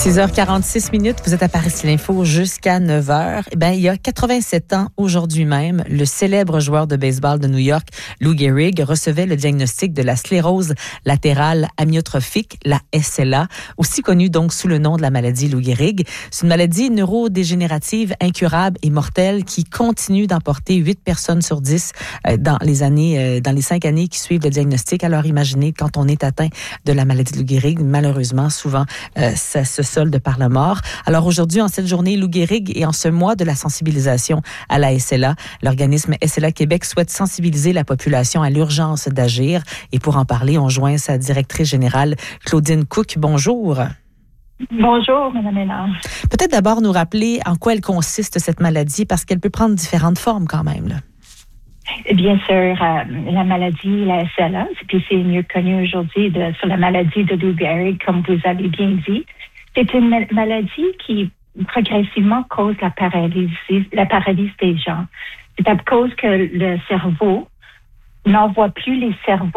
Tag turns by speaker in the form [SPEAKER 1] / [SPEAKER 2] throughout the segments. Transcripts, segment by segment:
[SPEAKER 1] 6h46 minutes, vous êtes à Paris l'Info jusqu'à 9h. Il y a 87 ans aujourd'hui même, le célèbre joueur de baseball de New York, Lou Gehrig, recevait le diagnostic de la sclérose latérale amyotrophique, la SLA, aussi connue donc sous le nom de la maladie Lou Gehrig. C'est une maladie neurodégénérative incurable et mortelle qui continue d'emporter 8 personnes sur 10 dans les 5 années qui suivent le diagnostic. Alors imaginez quand on est atteint de la maladie de Lou Gehrig, malheureusement souvent ça se solde par la mort. Alors aujourd'hui, en cette journée Lou Gehrig et en ce mois de la sensibilisation à la SLA, l'organisme SLA Québec souhaite sensibiliser la population à l'urgence d'agir. Et pour en parler, on joint sa directrice générale, Claudine Cook. Bonjour.
[SPEAKER 2] Bonjour, Mme Ménard.
[SPEAKER 1] Peut-être d'abord nous rappeler en quoi elle consiste, cette maladie, parce qu'elle peut prendre différentes formes quand même, là.
[SPEAKER 2] Bien sûr, la maladie, la SLA, c'est mieux connu aujourd'hui sur la maladie de Lou Gehrig, comme vous avez bien dit. C'est une maladie qui progressivement cause la paralysie des gens. C'est à cause que le cerveau n'envoie plus les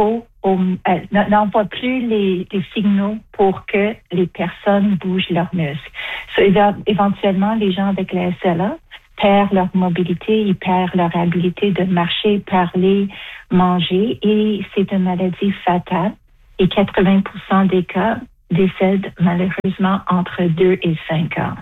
[SPEAKER 2] signaux pour que les personnes bougent leurs muscles. Éventuellement, les gens avec la SLA perdent leur mobilité, ils perdent leur habilité de marcher, parler, manger, et c'est une maladie fatale. Et 80% des cas décèdent malheureusement entre 2 et 5 ans.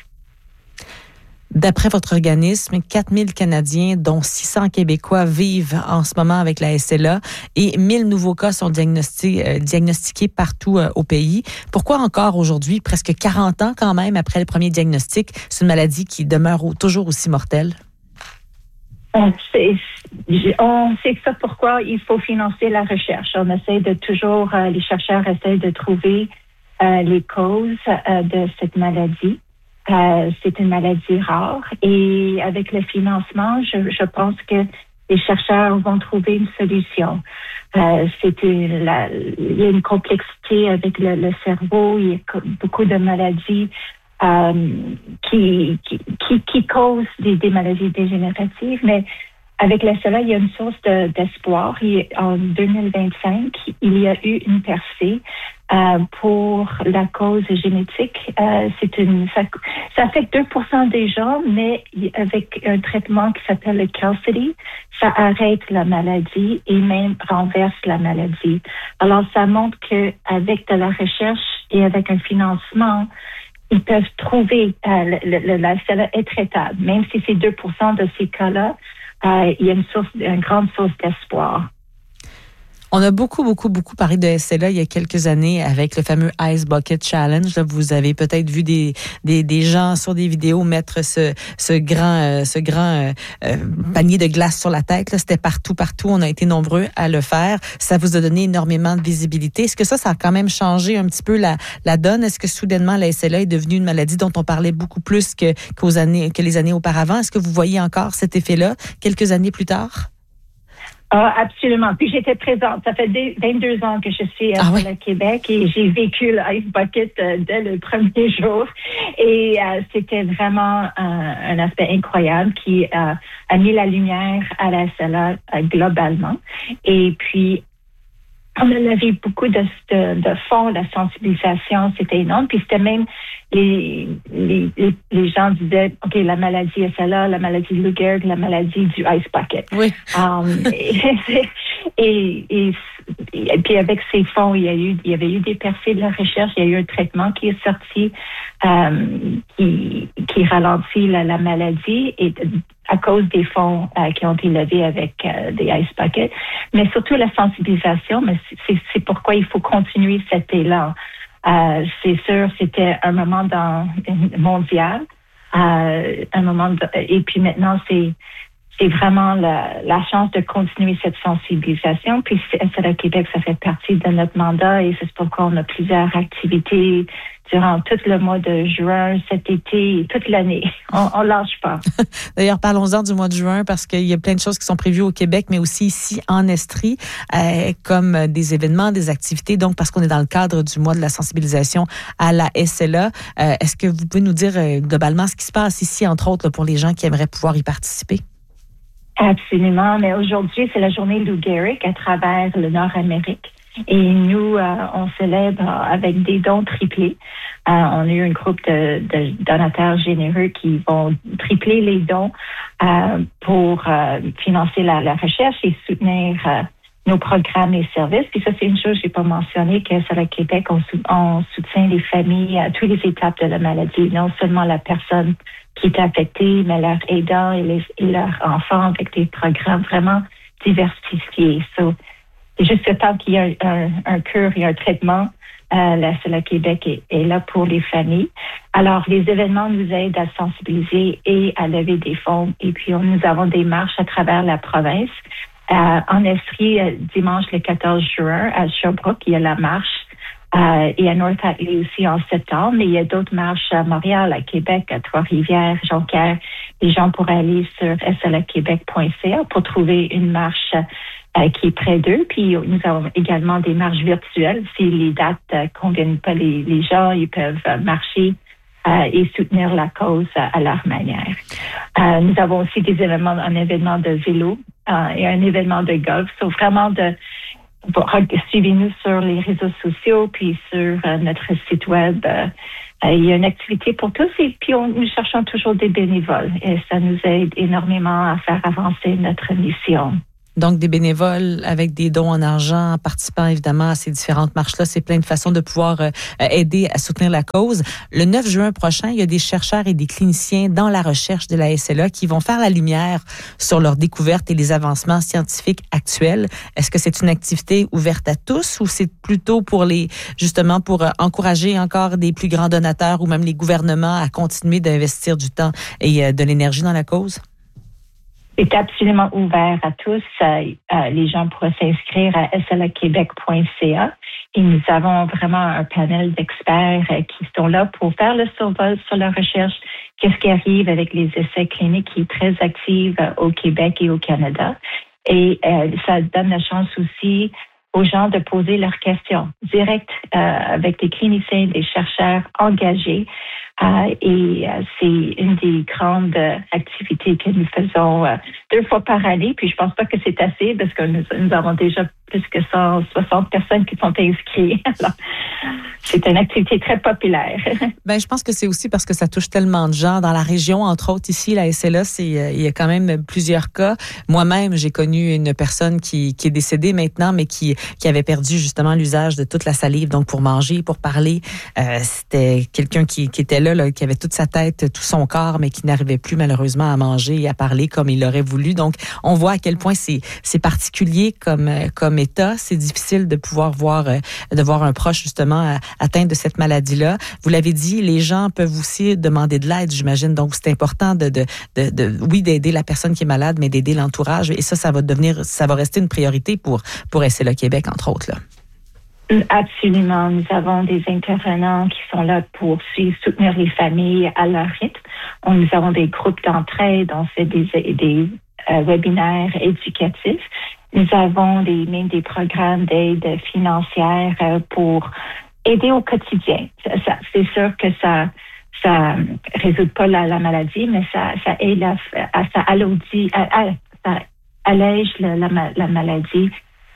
[SPEAKER 1] D'après votre organisme, 4000 Canadiens, dont 600 Québécois, vivent en ce moment avec la SLA et 1000 nouveaux cas sont diagnostiqués partout au pays. Pourquoi encore aujourd'hui, presque 40 ans quand même après le premier diagnostic, c'est une maladie qui demeure toujours aussi mortelle?
[SPEAKER 2] On sait ça pourquoi il faut financer la recherche. On essaie de toujours, les chercheurs essaient de trouver les causes de cette maladie. C'est une maladie rare et avec le financement, je pense que les chercheurs vont trouver une solution. Il y a une complexité avec le cerveau, il y a beaucoup de maladies qui causent des maladies dégénératives, mais avec la SLA, il y a une source d'espoir. En 2025, il y a eu une percée pour la cause génétique. Ça affecte 2% des gens, mais avec un traitement qui s'appelle le Qalsody, ça arrête la maladie et même renverse la maladie. Alors, ça montre qu'avec de la recherche et avec un financement, ils peuvent trouver la SLA est traitable. Même si c'est 2% de ces cas-là, il y a une grande source d'espoir.
[SPEAKER 1] On a beaucoup parlé de SLA il y a quelques années avec le fameux Ice Bucket Challenge. Là, vous avez peut-être vu des gens sur des vidéos mettre ce grand panier de glace sur la tête. Là, c'était partout. On a été nombreux à le faire. Ça vous a donné énormément de visibilité. Est-ce que ça a quand même changé un petit peu la donne? Est-ce que soudainement la SLA est devenue une maladie dont on parlait beaucoup plus que les années auparavant? Est-ce que vous voyez encore cet effet-là quelques années plus tard?
[SPEAKER 2] Ah, absolument. Puis j'étais présente. Ça fait 22 ans que je suis à Québec et j'ai vécu le Ice Bucket dès le premier jour. Et c'était vraiment un aspect incroyable qui a mis la lumière à la SLA globalement. Et puis, on a levé beaucoup de fonds, la sensibilisation, c'était énorme. Puis c'était même les gens disaient, OK, la maladie SLA, la maladie de Lou Gehrig, la maladie du Ice Bucket. Oui. Et puis avec ces fonds, il y avait eu des percées de la recherche, il y a eu un traitement qui est sorti qui ralentit la maladie et à cause des fonds qui ont été levés avec des Ice Buckets, mais surtout la sensibilisation, mais c'est pourquoi il faut continuer cet élan. C'est sûr, c'était un moment mondial, et puis maintenant c'est vraiment la chance de continuer cette sensibilisation. Puis SLA Québec, ça fait partie de notre mandat et c'est pourquoi on a plusieurs activités durant tout le mois de juin, cet été, toute l'année. On lâche pas.
[SPEAKER 1] D'ailleurs, parlons-en du mois de juin parce qu'il y a plein de choses qui sont prévues au Québec, mais aussi ici en Estrie, comme des événements, des activités. Donc, parce qu'on est dans le cadre du mois de la sensibilisation à la SLA, est-ce que vous pouvez nous dire globalement ce qui se passe ici, entre autres, là, pour les gens qui aimeraient pouvoir y participer?
[SPEAKER 2] Absolument. Mais aujourd'hui, c'est la journée Lou Gehrig à travers le Nord-Amérique. Et nous, on célèbre avec des dons triplés. On a eu un groupe de donateurs généreux qui vont tripler les dons pour financer la recherche et soutenir nos programmes et services. Puis ça, c'est une chose que j'ai pas mentionné, que c'est le Québec, on soutient les familles à toutes les étapes de la maladie, non seulement la personne qui est affectée, mais leurs aidants et leurs enfants avec des programmes vraiment diversifiés. So, jusqu'à temps qu'il y ait un cure et un traitement, la SLA Québec est là pour les familles. Alors, les événements nous aident à sensibiliser et à lever des fonds. Et puis, nous avons des marches à travers la province. En Estrie, dimanche le 14 juin, à Sherbrooke, il y a la marche. Et à North Hatley aussi en septembre. Mais il y a d'autres marches à Montréal, à Québec, à Trois-Rivières, Jonquière. Les gens pourraient aller sur slaquebec.ca pour trouver une marche qui est près d'eux. Puis nous avons également des marches virtuelles. Si les dates conviennent pas les gens, ils peuvent marcher et soutenir la cause à leur manière. Nous avons aussi un événement de vélo et un événement de golf. So vraiment suivez-nous sur les réseaux sociaux puis sur notre site web. Il y a une activité pour tous et puis nous cherchons toujours des bénévoles et ça nous aide énormément à faire avancer notre mission.
[SPEAKER 1] Donc, des bénévoles avec des dons en argent, en participant évidemment à ces différentes marches-là. C'est plein de façons de pouvoir aider à soutenir la cause. Le 9 juin prochain, il y a des chercheurs et des cliniciens dans la recherche de la SLA qui vont faire la lumière sur leurs découvertes et les avancements scientifiques actuels. Est-ce que c'est une activité ouverte à tous ou c'est plutôt pour pour encourager encore des plus grands donateurs ou même les gouvernements à continuer d'investir du temps et de l'énergie dans la cause?
[SPEAKER 2] C'est absolument ouvert à tous. Les gens pourraient s'inscrire à slaquebec.ca et nous avons vraiment un panel d'experts qui sont là pour faire le survol sur la recherche. Qu'est-ce qui arrive avec les essais cliniques qui est très active au Québec et au Canada. Et ça donne la chance aussi aux gens de poser leurs questions directes avec des cliniciens, des chercheurs engagés. C'est une des grandes activités que nous faisons 2 fois par année. Puis je pense pas que c'est assez parce que nous avons déjà plus que 160 personnes qui sont inscrites. Alors, c'est une activité très populaire.
[SPEAKER 1] Ben, je pense que c'est aussi parce que ça touche tellement de gens dans la région, entre autres ici, la SLA, il y a quand même plusieurs cas. Moi-même, j'ai connu une personne qui est décédée maintenant, mais qui avait perdu justement l'usage de toute la salive, donc pour manger, pour parler. C'était quelqu'un qui était là, qui avait toute sa tête, tout son corps, mais qui n'arrivait plus malheureusement à manger et à parler comme il l'aurait voulu. Donc, on voit à quel point c'est particulier comme état. C'est difficile de pouvoir voir un proche justement atteint de cette maladie-là. Vous l'avez dit, les gens peuvent aussi demander de l'aide, j'imagine. Donc, c'est important d'aider la personne qui est malade, mais d'aider l'entourage. Et ça va rester une priorité pour SLA Québec, entre autres, là.
[SPEAKER 2] Absolument. Nous avons des intervenants qui sont là pour soutenir les familles à leur rythme. Nous avons des groupes d'entraide, on fait des webinaires éducatifs. Nous avons même des programmes d'aide financière pour aider au quotidien. C'est sûr que ça résout pas la maladie, mais ça aide ça allège la maladie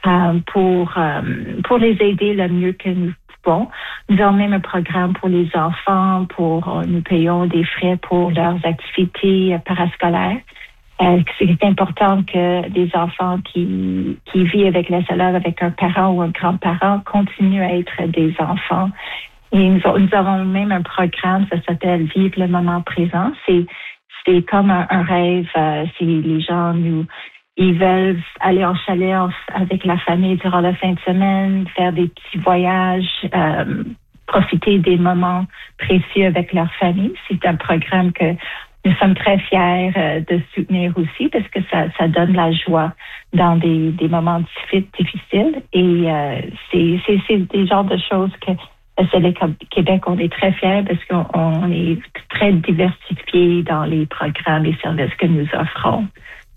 [SPEAKER 2] pour les aider le mieux que nous pouvons. Nous avons même un programme pour les enfants, nous payons des frais pour leurs activités parascolaires. C'est important que les enfants qui vivent avec la SLA, avec un parent ou un grand-parent, continuent à être des enfants. Et nous avons même un programme, ça s'appelle « Vivre le moment présent ». C'est comme un rêve. Les gens ils veulent aller en chalet avec la famille durant la fin de semaine, faire des petits voyages, profiter des moments précieux avec leur famille. C'est un programme que nous sommes très fiers de soutenir aussi parce que ça donne la joie dans des moments difficiles. Et c'est des genres de choses que SLA Québec, on est très fiers parce qu'on est très diversifié dans les programmes et services que nous offrons.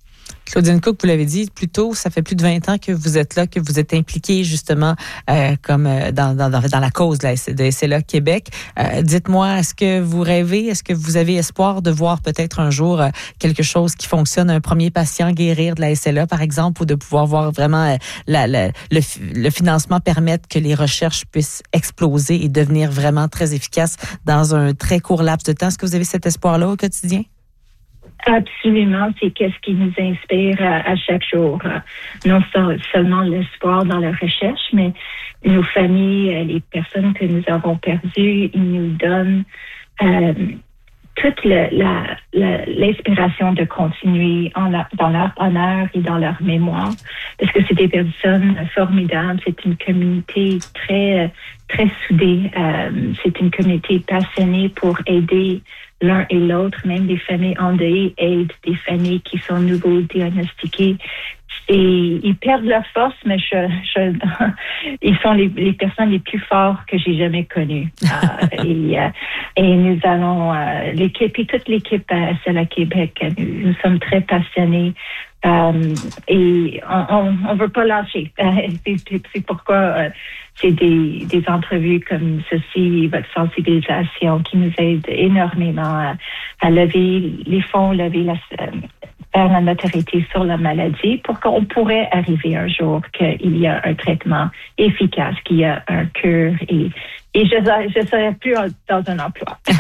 [SPEAKER 1] Claudine Cook, vous l'avez dit plus tôt, ça fait plus de 20 ans que vous êtes là, que vous êtes impliquée justement comme dans la cause de SLA Québec. Dites-moi, est-ce que vous rêvez, est-ce que vous avez espoir de voir peut-être un jour quelque chose qui fonctionne, un premier patient guérir de la SLA par exemple, ou de pouvoir voir vraiment le financement permettre que les recherches puissent exploser et devenir vraiment très efficaces dans un très court laps de temps? Est-ce que vous avez cet espoir-là au quotidien?
[SPEAKER 2] Absolument, c'est qu'est-ce qui nous inspire à chaque jour. Non seulement l'espoir dans la recherche, mais nos familles, les personnes que nous avons perdues, ils nous donnent toute l'inspiration de continuer dans leur honneur et dans leur mémoire, parce que c'est des personnes formidables. C'est une communauté très très soudée. C'est une communauté passionnée pour aider l'un et l'autre. Même des familles endeuillées aident des familles qui sont nouveau diagnostiquées. Et ils perdent leur force, mais ils sont les personnes les plus fortes que j'ai jamais connues. Et nous allons, l'équipe et toute l'équipe à SLA Québec, nous sommes très passionnés. Et on veut pas lâcher. C'est pourquoi c'est des entrevues comme ceci, votre sensibilisation qui nous aide énormément à lever les fonds, faire la notoriété sur la maladie pour qu'on pourrait arriver un jour qu'il y a un traitement efficace, qu'il y a un cure et je serais plus dans un emploi. je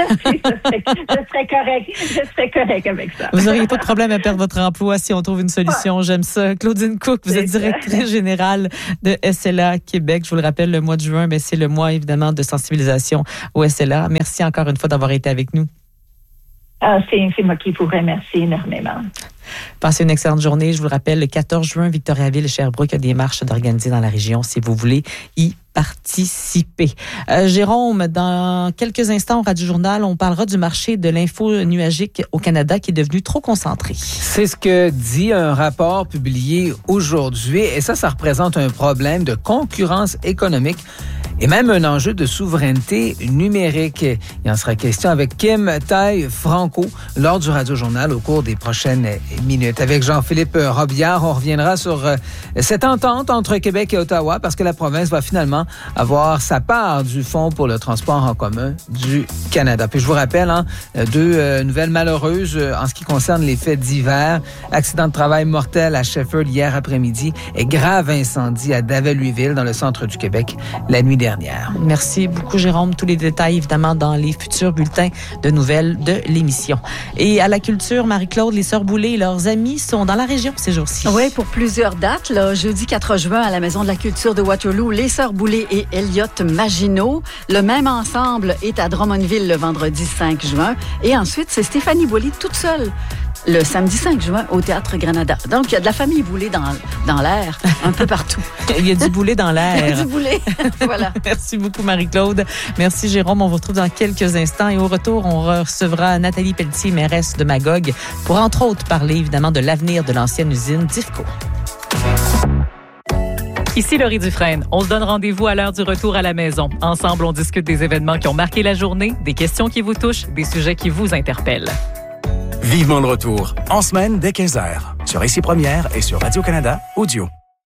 [SPEAKER 2] serais correct avec ça.
[SPEAKER 1] Vous n'auriez pas de problème à perdre votre emploi si on trouve une solution. Ouais. J'aime ça. Claudine Cook, vous êtes directrice générale de SLA Québec. Je vous le rappelle, le mois de juin, mais c'est le mois évidemment de sensibilisation au SLA. Merci encore une fois d'avoir été avec nous.
[SPEAKER 2] C'est moi qui vous remercie énormément.
[SPEAKER 1] Passez une excellente journée. Je vous le rappelle, le 14 juin, Victoriaville et Sherbrooke a des marches d'organiser dans la région si vous voulez y participer. Jérôme, dans quelques instants au Radio Journal, on parlera du marché de l'info nuagique au Canada qui est devenu trop concentré.
[SPEAKER 3] C'est ce que dit un rapport publié aujourd'hui et ça représente un problème de concurrence économique et même un enjeu de souveraineté numérique. Il en sera question avec Kim Taille-Franco lors du Radio Journal au cours des prochaines minutes. Avec Jean-Philippe Robillard, on reviendra sur cette entente entre Québec et Ottawa parce que la province va finalement avoir sa part du Fonds pour le transport en commun du Canada. Puis je vous rappelle, deux nouvelles malheureuses en ce qui concerne les faits divers. Accident de travail mortel à Shefford hier après-midi et grave incendie à Davel-Huiville dans le centre du Québec la nuit dernière.
[SPEAKER 1] Merci beaucoup, Jérôme. Tous les détails, évidemment, dans les futurs bulletins de nouvelles de l'émission. Et à la culture, Marie-Claude, les Sœurs Boulay et leurs amis sont dans la région ces jours-ci.
[SPEAKER 4] Oui, pour plusieurs dates. Là, jeudi 4 juin, à la Maison de la culture de Waterloo, les Sœurs Boulay et Elliot Maginot. Le même ensemble est à Drummondville le vendredi 5 juin. Et ensuite, c'est Stéphanie Boulay toute seule le samedi 5 juin au Théâtre Granada. Donc, il y a de la famille Boulay dans l'air, un peu partout.
[SPEAKER 1] Il y a du Boulay dans l'air.
[SPEAKER 4] Il y a du Boulay, voilà.
[SPEAKER 1] Merci beaucoup, Marie-Claude. Merci, Jérôme. On vous retrouve dans quelques instants. Et au retour, on recevra Nathalie Pelletier, mairesse de Magog, pour entre autres parler évidemment de l'avenir de l'ancienne usine d'IFCO.
[SPEAKER 5] Ici Laurie Dufresne. On se donne rendez-vous à l'heure du retour à la maison. Ensemble, on discute des événements qui ont marqué la journée, des questions qui vous touchent, des sujets qui vous interpellent.
[SPEAKER 6] Vivement le retour, en semaine dès 15h, sur Ici Première et sur Radio-Canada Audio.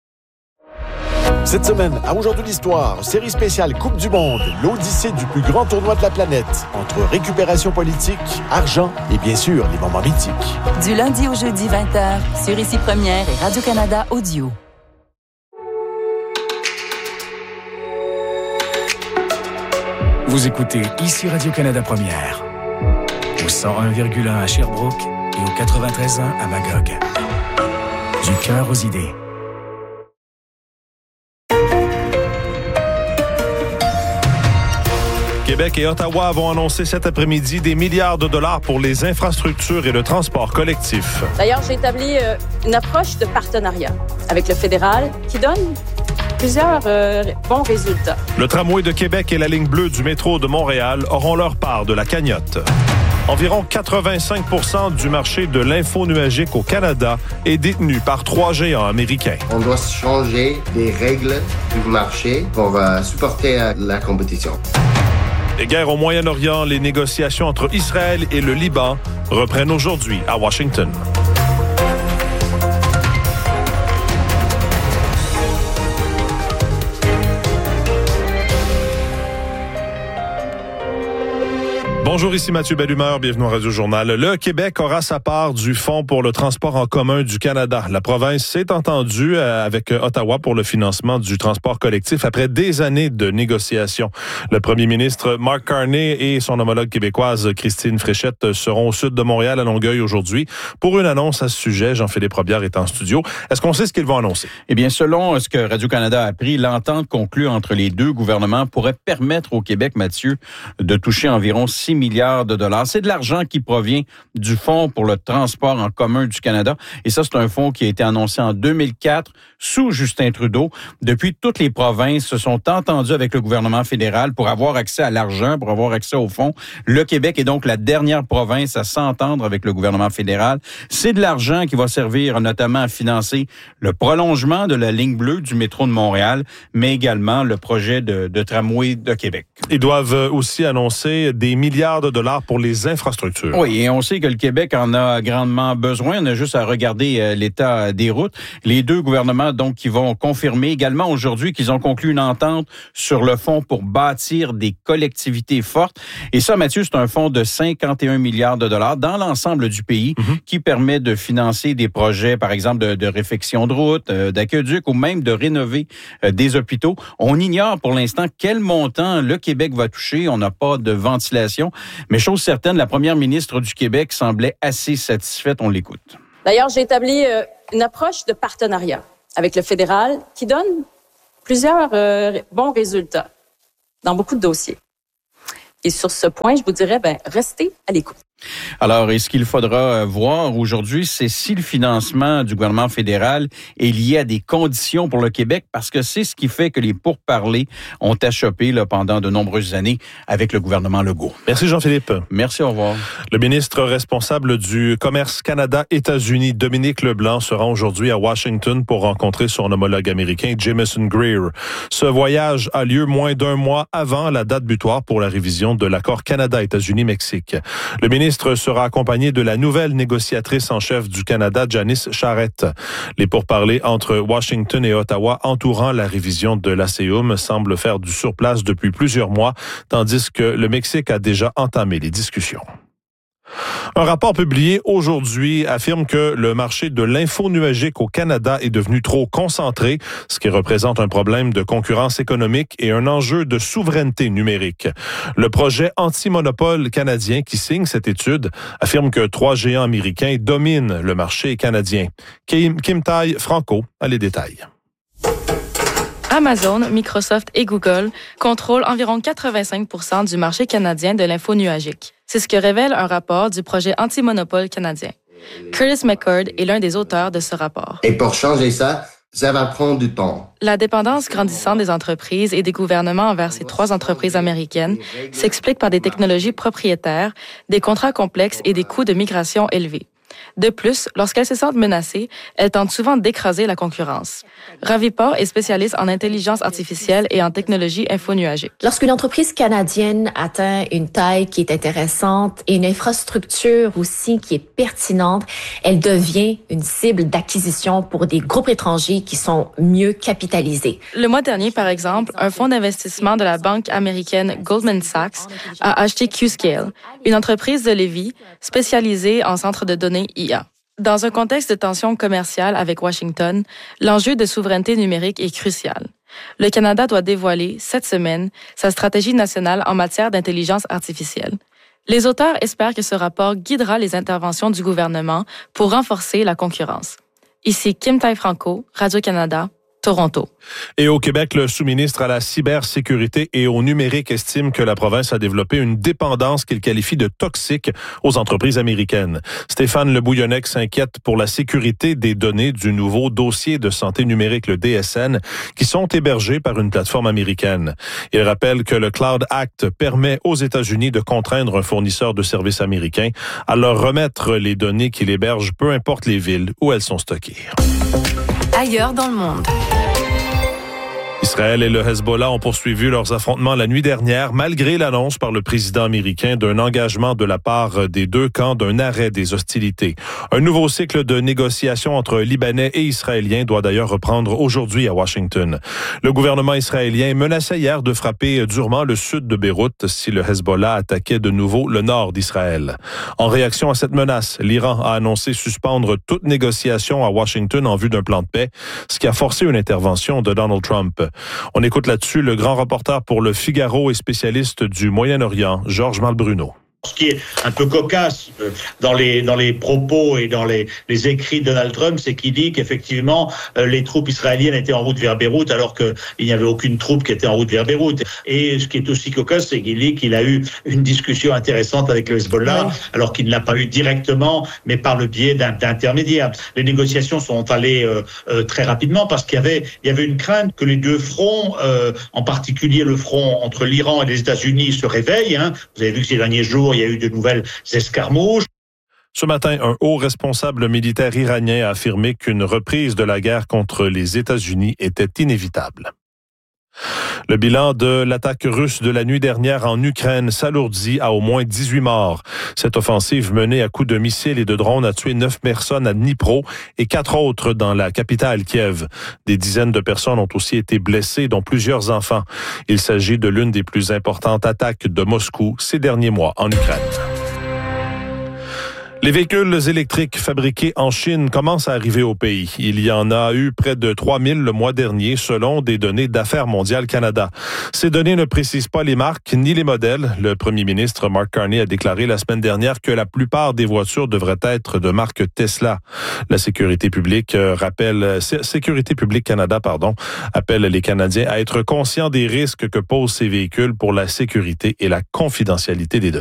[SPEAKER 7] Cette semaine, à Aujourd'hui l'Histoire, série spéciale Coupe du Monde, l'odyssée du plus grand tournoi de la planète, entre récupération politique, argent et bien sûr les moments mythiques.
[SPEAKER 8] Du lundi au jeudi 20h, sur Ici Première et Radio-Canada Audio.
[SPEAKER 6] Vous écoutez Ici Radio-Canada Première, au 101,1 à Sherbrooke et au 93.1 à Magog. Du cœur aux idées.
[SPEAKER 9] Québec et Ottawa vont annoncer cet après-midi des milliards de dollars pour les infrastructures et le transport collectif.
[SPEAKER 10] D'ailleurs, j'ai établi une approche de partenariat avec le fédéral qui donne plusieurs bons résultats.
[SPEAKER 9] Le tramway de Québec et la ligne bleue du métro de Montréal auront leur part de la cagnotte. Environ 85% du marché de l'info nuagique au Canada est détenu par 3 géants américains.
[SPEAKER 11] On doit changer les règles du marché pour supporter la compétition.
[SPEAKER 9] Les guerres au Moyen-Orient, les négociations entre Israël et le Liban reprennent aujourd'hui à Washington. Bonjour, ici Mathieu Bellumeur, bienvenue au Radio Journal. Le Québec aura sa part du Fonds pour le transport en commun du Canada. La province s'est entendue avec Ottawa pour le financement du transport collectif après des années de négociations. Le premier ministre Mark Carney et son homologue québécoise Christine Fréchette seront au sud de Montréal à Longueuil aujourd'hui pour une annonce à ce sujet. Jean-Philippe Robillard est en studio. Est-ce qu'on sait ce qu'ils vont annoncer?
[SPEAKER 12] Eh bien, selon ce que Radio-Canada a appris, l'entente conclue entre les deux gouvernements pourrait permettre au Québec, Mathieu, de toucher environ 6 milliards de dollars. C'est de l'argent qui provient du Fonds pour le transport en commun du Canada. Et ça, c'est un fonds qui a été annoncé en 2004 sous Justin Trudeau. Depuis, toutes les provinces se sont entendues avec le gouvernement fédéral pour avoir accès à l'argent, pour avoir accès au fonds. Le Québec est donc la dernière province à s'entendre avec le gouvernement fédéral. C'est de l'argent qui va servir notamment à financer le prolongement de la ligne bleue du métro de Montréal, mais également le projet de tramway de Québec.
[SPEAKER 9] Ils doivent aussi annoncer des milliards de dollars pour les infrastructures.
[SPEAKER 12] Oui, et on sait que le Québec en a grandement besoin. On a juste à regarder l'état des routes. Les deux gouvernements, donc, qui vont confirmer également aujourd'hui qu'ils ont conclu une entente sur le fonds pour bâtir des collectivités fortes. Et ça, Mathieu, c'est un fonds de 51 milliards de dollars dans l'ensemble du pays qui permet de financer des projets, par exemple, de réfection de routes, d'aqueducs ou même de rénover des hôpitaux. On ignore pour l'instant quel montant le Québec va toucher. On n'a pas de ventilation. Mais chose certaine, la première ministre du Québec semblait assez satisfaite. On l'écoute.
[SPEAKER 10] D'ailleurs, j'ai établi une approche de partenariat avec le fédéral qui donne plusieurs bons résultats dans beaucoup de dossiers. Et sur ce point, je vous dirais, restez à l'écoute.
[SPEAKER 12] Alors, et ce qu'il faudra voir aujourd'hui, c'est si le financement du gouvernement fédéral est lié à des conditions pour le Québec, parce que c'est ce qui fait que les pourparlers ont achoppé pendant de nombreuses années avec le gouvernement Legault.
[SPEAKER 9] Merci Jean-Philippe.
[SPEAKER 12] Merci, au revoir.
[SPEAKER 9] Le ministre responsable du commerce Canada-États-Unis, Dominique Leblanc, se rend aujourd'hui à Washington pour rencontrer son homologue américain, Jameson Greer. Ce voyage a lieu moins d'un mois avant la date butoir pour la révision de l'accord Canada-États-Unis-Mexique. Le ministre sera accompagné de la nouvelle négociatrice en chef du Canada, Janice Charette. Les pourparlers entre Washington et Ottawa entourant la révision de l'ACEUM semblent faire du surplace depuis plusieurs mois, tandis que le Mexique a déjà entamé les discussions. Un rapport publié aujourd'hui affirme que le marché de l'info nuagique au Canada est devenu trop concentré, ce qui représente un problème de concurrence économique et un enjeu de souveraineté numérique. Le projet anti-monopole canadien qui signe cette étude affirme que 3 géants américains dominent le marché canadien. Kim Tai-Franco a les détails.
[SPEAKER 13] Amazon, Microsoft et Google contrôlent environ 85% du marché canadien de l'info nuagique. C'est ce que révèle un rapport du projet anti-monopole canadien. Curtis McCord est l'un des auteurs de ce rapport.
[SPEAKER 11] Et pour changer ça va prendre du temps.
[SPEAKER 13] La dépendance grandissante des entreprises et des gouvernements envers ces 3 entreprises américaines s'explique par des technologies propriétaires, des contrats complexes et des coûts de migration élevés. De plus, lorsqu'elles se sentent menacées, elles tentent souvent d'écraser la concurrence. Raviport est spécialiste en intelligence artificielle et en technologie infonuagique.
[SPEAKER 14] Lorsqu'une entreprise canadienne atteint une taille qui est intéressante et une infrastructure aussi qui est pertinente, elle devient une cible d'acquisition pour des groupes étrangers qui sont mieux capitalisés.
[SPEAKER 13] Le mois dernier, par exemple, un fonds d'investissement de la banque américaine Goldman Sachs a acheté Qscale, une entreprise de Lévis spécialisée en centres de données IA. Dans un contexte de tension commerciale avec Washington, l'enjeu de souveraineté numérique est crucial. Le Canada doit dévoiler, cette semaine, sa stratégie nationale en matière d'intelligence artificielle. Les auteurs espèrent que ce rapport guidera les interventions du gouvernement pour renforcer la concurrence. Ici Kim Tai-Franco, Radio-Canada, Toronto.
[SPEAKER 9] Et au Québec, le sous-ministre à la cybersécurité et au numérique estime que la province a développé une dépendance qu'il qualifie de toxique aux entreprises américaines. Stéphane Le Bouillonnec s'inquiète pour la sécurité des données du nouveau dossier de santé numérique, le DSN, qui sont hébergés par une plateforme américaine. Il rappelle que le Cloud Act permet aux États-Unis de contraindre un fournisseur de services américain à leur remettre les données qu'il héberge, peu importe les villes où elles sont stockées.
[SPEAKER 8] Ailleurs dans le monde.
[SPEAKER 9] Israël et le Hezbollah ont poursuivi leurs affrontements la nuit dernière, malgré l'annonce par le président américain d'un engagement de la part des deux camps d'un arrêt des hostilités. Un nouveau cycle de négociations entre Libanais et Israéliens doit d'ailleurs reprendre aujourd'hui à Washington. Le gouvernement israélien menaçait hier de frapper durement le sud de Beyrouth si le Hezbollah attaquait de nouveau le nord d'Israël. En réaction à cette menace, l'Iran a annoncé suspendre toute négociation à Washington en vue d'un plan de paix, ce qui a forcé une intervention de Donald Trump. On écoute là-dessus le grand reporter pour Le Figaro et spécialiste du Moyen-Orient, Georges Malbruno.
[SPEAKER 15] Ce qui est un peu cocasse dans les propos et dans les écrits de Donald Trump, c'est qu'il dit qu'effectivement les troupes israéliennes étaient en route vers Beyrouth alors qu'il n'y avait aucune troupe qui était en route vers Beyrouth. Et ce qui est aussi cocasse, c'est qu'il dit qu'il a eu une discussion intéressante avec le Hezbollah, alors qu'il ne l'a pas eu directement, mais par le biais d'intermédiaires. Les négociations sont allées très rapidement parce qu'il y avait une crainte que les deux fronts, en particulier le front entre l'Iran et les États-Unis, se réveillent. Vous avez vu que ces derniers jours, il y a eu de nouvelles escarmouches.
[SPEAKER 9] Ce matin, un haut responsable militaire iranien a affirmé qu'une reprise de la guerre contre les États-Unis était inévitable. Le bilan de l'attaque russe de la nuit dernière en Ukraine s'alourdit à au moins 18 morts. Cette offensive menée à coups de missiles et de drones a tué 9 personnes à Dnipro et 4 autres dans la capitale Kiev. Des dizaines de personnes ont aussi été blessées, dont plusieurs enfants. Il s'agit de l'une des plus importantes attaques de Moscou ces derniers mois en Ukraine. Les véhicules électriques fabriqués en Chine commencent à arriver au pays. Il y en a eu près de 3000 le mois dernier, selon des données d'Affaires mondiales Canada. Ces données ne précisent pas les marques ni les modèles. Le premier ministre Mark Carney a déclaré la semaine dernière que la plupart des voitures devraient être de marque Tesla. La Sécurité publique Canada, appelle les Canadiens à être conscients des risques que posent ces véhicules pour la sécurité et la confidentialité des données.